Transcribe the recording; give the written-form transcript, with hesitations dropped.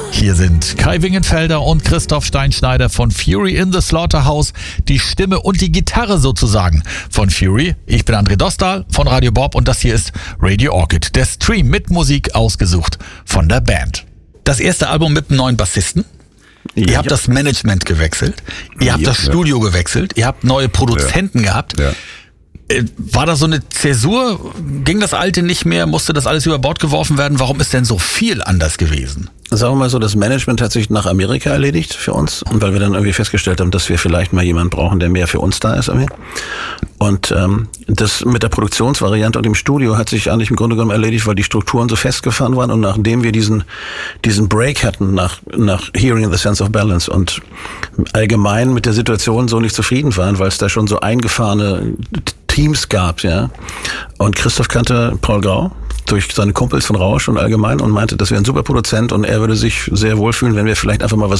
Hier sind Kai Wingenfelder und Christoph Steinschneider von Fury in the Slaughterhouse, die Stimme und die Gitarre sozusagen von Fury. Ich bin André Dostal von Radio Bob und das hier ist Radio Orchid, der Stream mit Musik ausgesucht von der Band. Das erste Album mit einem neuen Bassisten. Ihr habt das Management gewechselt, ihr habt das Studio gewechselt, ihr habt neue Produzenten gehabt. Ja. War da so eine Zäsur? Ging das Alte nicht mehr? Musste das alles über Bord geworfen werden? Warum ist denn so viel anders gewesen? Sagen wir mal so, das Management hat sich nach Amerika erledigt für uns. Und weil wir dann irgendwie festgestellt haben, dass wir vielleicht mal jemanden brauchen, der mehr für uns da ist. Und das mit der Produktionsvariante und dem Studio hat sich eigentlich im Grunde genommen erledigt, weil die Strukturen so festgefahren waren. Und nachdem wir diesen Break hatten nach Hearing the Sense of Balance und allgemein mit der Situation so nicht zufrieden waren, weil es da schon so eingefahrene Teams gab, ja. Und Christoph kannte Paul Grau durch seine Kumpels von Rausch und allgemein und meinte, das wäre ein super Produzent und er würde sich sehr wohlfühlen, wenn wir vielleicht einfach mal was